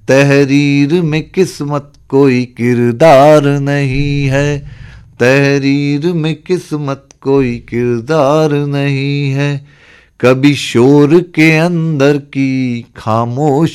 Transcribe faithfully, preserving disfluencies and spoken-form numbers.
तहरीर में किस्मत कोई किरदार नहीं है, तहरीर में किस्मत कोई किरदार नहीं है। कभी शोर के अंदर की खामोश